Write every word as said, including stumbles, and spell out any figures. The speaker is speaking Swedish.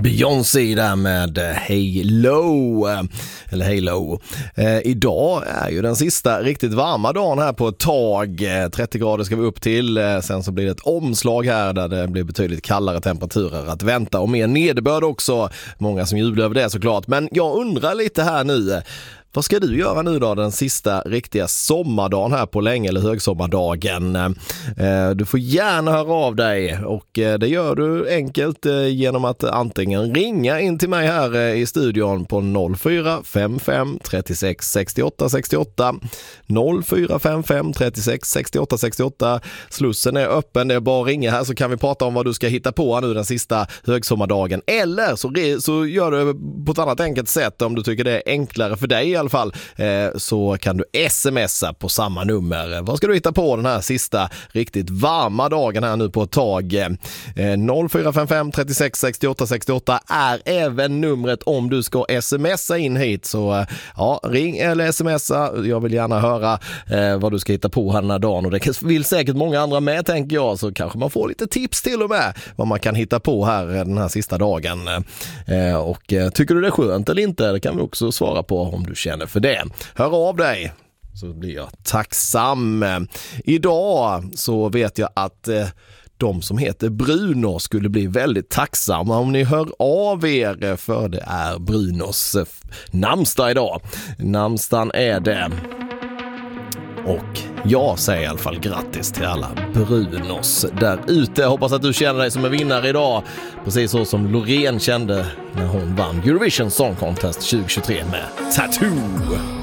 Beyoncé där med Halo, eller Halo. Eh, idag är ju den sista riktigt varma dagen här på ett tag. trettio grader ska vi upp till. Eh, sen så blir det ett omslag här där det blir betydligt kallare temperaturer att vänta. Och mer nederbörd också. Många som jublar över det såklart. Men jag undrar lite här nu. Vad ska du göra nu då den sista riktiga sommardagen här på länge, eller högsommardagen? Du får gärna höra av dig, och det gör du enkelt genom att antingen ringa in till mig här i studion på noll fyra fem fem trettiosex sextioåtta sextioåtta noll fyra fem fem trettiosex sextioåtta sextioåtta. Slussen är öppen, det är bara att ringa här så kan vi prata om vad du ska hitta på nu den sista högsommardagen. Eller så, så gör du på ett annat enkelt sätt om du tycker det är enklare för dig i alla fall, eh, så kan du smsa på samma nummer. Vad ska du hitta på den här sista riktigt varma dagen här nu på ett tag? Eh, noll fyra fem fem trettiosex sextioåtta sextioåtta är även numret om du ska smsa in hit. Så eh, ja, ring eller smsa. Jag vill gärna höra eh, vad du ska hitta på här den här dagen, och det vill säkert många andra med, tänker jag, så kanske man får lite tips till och med vad man kan hitta på här den här sista dagen. Eh, och eh, tycker du det är skönt eller inte? Det kan vi också svara på om du känner för det. Hör av dig så blir jag tacksam. Idag så vet jag att eh, de som heter Bruno skulle bli väldigt tacksamma om ni hör av er, för det är Brunos eh, namnsdag idag. Namnsdagen är det. Och jag säger i alla fall grattis till alla Brunos där ute. Jag hoppas att du känner dig som en vinnare idag. Precis så som Loreen kände när hon vann Eurovision Song Contest tjugo tjugotre med Tattoo.